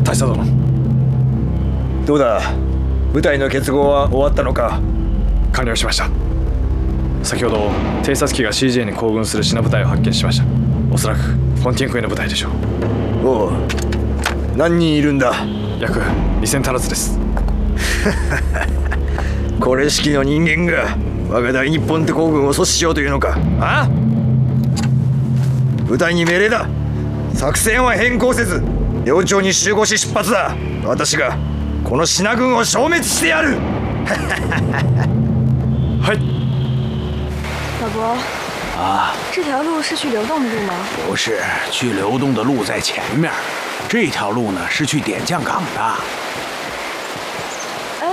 田下殿。 どうだ、部隊の結合は終わったのか。 完了しました。先ほど偵察機が CJ に行軍するシナ部隊を発見しました。おそらくフォンティエンクへの部隊でしょう。 おう、何人いるんだ。 約2000足らずです。 これしきの人間が我が大日本帝国軍を阻止しようというのか。ああ、部隊に命令だ。作戦は変更せず領町に集合し出発だ。私がこのシナ軍を消滅してやる。 はい。 老伯啊， 这条路是去流动的路吗？ 不是，去流动的路在前面，这条路呢是去点将港的。 哎，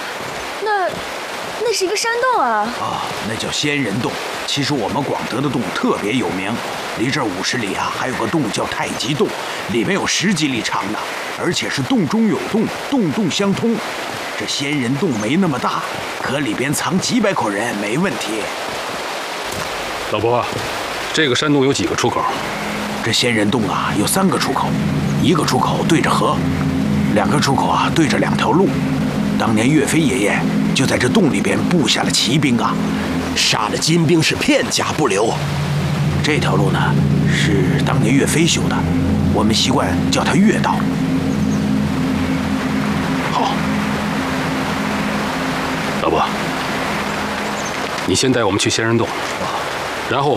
那是一个山洞啊！ 啊，那叫仙人洞。其实我们广德的洞特别有名，离这儿50里啊，还有个洞叫太极洞，里面有10几里长呢，而且是洞中有洞，洞洞相通。这仙人洞没那么大，可里边藏几百口人没问题。 老伯，这个山洞有几个出口？ 这仙人洞啊有3个出口，一个出口对着河，2个出口啊对着2条路。当年岳飞爷爷就在这洞里边布下了骑兵啊， 杀了金兵是片甲不留。 这条路呢是当年岳飞修的，我们习惯叫它岳道。 好，老伯，你先带我们去仙人洞，然后